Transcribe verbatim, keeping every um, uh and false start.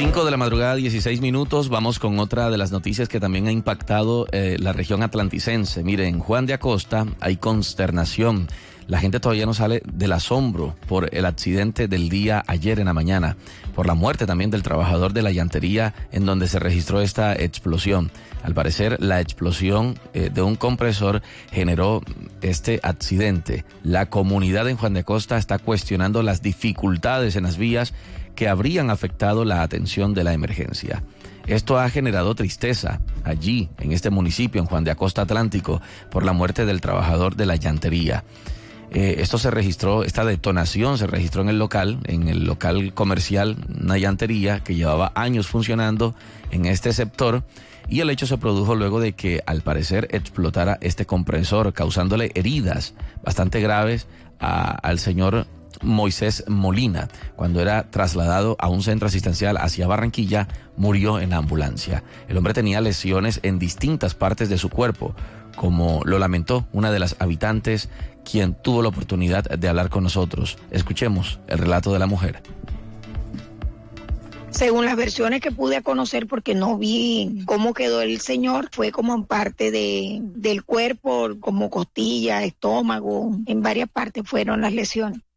cinco de la madrugada, dieciséis minutos. Vamos con otra de las noticias que también ha impactado eh, la región atlanticense. Miren, en Juan de Acosta hay consternación. La gente todavía no sale del asombro por el accidente del día ayer en la mañana, por la muerte también del trabajador de la llantería en donde se registró esta explosión. Al parecer, la explosión eh, de un compresor generó este accidente. La comunidad en Juan de Acosta está cuestionando las dificultades en las vías que habrían afectado la atención de la emergencia. Esto ha generado tristeza allí, en este municipio, en Juan de Acosta Atlántico, por la muerte del trabajador de la llantería. Eh, esto se registró, esta detonación se registró en el local, en el local comercial, una llantería que llevaba años funcionando en este sector, y el hecho se produjo luego de que al parecer explotara este compresor, causándole heridas bastante graves a, al señor Moisés Molina. Cuando era trasladado a un centro asistencial hacia Barranquilla, murió en la ambulancia. El hombre tenía lesiones en distintas partes de su cuerpo, como lo lamentó una de las habitantes, quien tuvo la oportunidad de hablar con nosotros. Escuchemos el relato de la mujer. Según las versiones que pude conocer, porque no vi cómo quedó el señor, fue como en parte de, del cuerpo, como costilla, estómago, en varias partes fueron las lesiones.